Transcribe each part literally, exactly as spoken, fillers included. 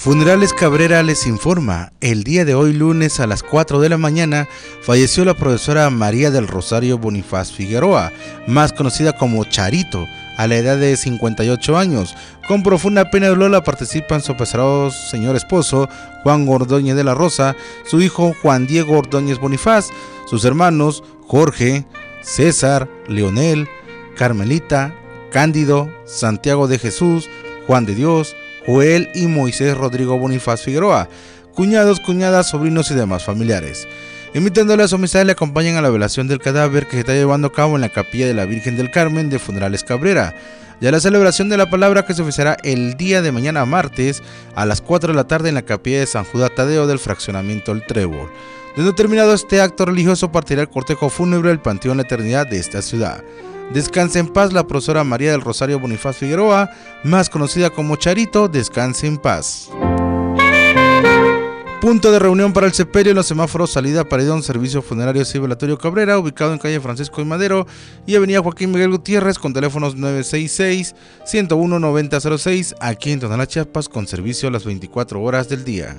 Funerales Cabrera les informa, el día de hoy lunes a las cuatro de la mañana falleció la profesora María del Rosario Bonifaz Figueroa, más conocida como Charito, a la edad de cincuenta y ocho años. Con profunda pena y dolor la participan su pesado señor esposo, Juan Ordóñez de la Rosa, su hijo Juan Diego Ordóñez Bonifaz, sus hermanos Jorge, César, Leonel, Carmelita, Cándido, Santiago de Jesús, Juan de Dios, Joel y Moisés Rodrigo Bonifaz Figueroa, cuñados, cuñadas, sobrinos y demás familiares. Invitándole a su amistad, le acompañan a la velación del cadáver que se está llevando a cabo en la capilla de la Virgen del Carmen de Funerales Cabrera, y a la celebración de la palabra que se oficiará el día de mañana martes a las cuatro de la tarde en la capilla de San Judas Tadeo del fraccionamiento El Trébol. Desde terminado este acto religioso partirá el cortejo fúnebre del Panteón La Eternidad de esta ciudad. Descanse en paz la profesora María del Rosario Bonifaz Figueroa, más conocida como Charito, descanse en paz. Punto de reunión para el sepelio en los semáforos salida Paredón, Servicio Funerario y Velatorio Cabrera, ubicado en calle Francisco y Madero y avenida Joaquín Miguel Gutiérrez, con teléfonos nueve seis seis, uno cero uno, nueve cero cero seis, aquí en Tonalá, Chiapas, con servicio a las veinticuatro horas del día.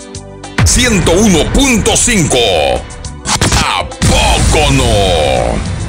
ciento uno punto cinco. ¿A poco no?